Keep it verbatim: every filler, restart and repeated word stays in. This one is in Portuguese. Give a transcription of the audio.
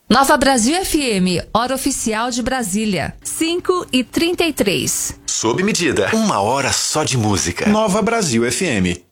Nova Brasil F M, hora oficial de Brasília, cinco e trinta e três. Sob medida, uma hora só de música. Nova Brasil F M.